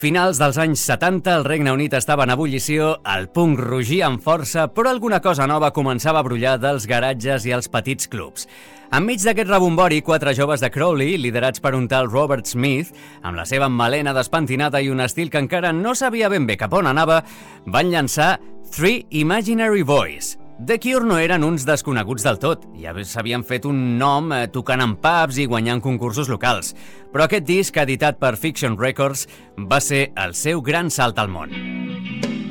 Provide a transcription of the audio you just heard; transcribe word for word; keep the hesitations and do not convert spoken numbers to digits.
Finals dels anys setanta, el Regne Unit estava en ebullició, el punk rugia amb força, però alguna cosa nova començava a brollar dels garatges i els petits clubs. Enmig d'aquest rebombori, quatre joves de Crawley, liderats per un tal Robert Smith, amb la seva melena despentinada i un estil que encara no sabia ben bé cap on anava, van llançar Three Imaginary Boys. The Cure no eren uns desconeguts del tot, ja s'havien fet un nom eh, tocant en pubs i guanyant concursos locals, però aquest disc, editat per Fiction Records, va ser el seu gran salt al món.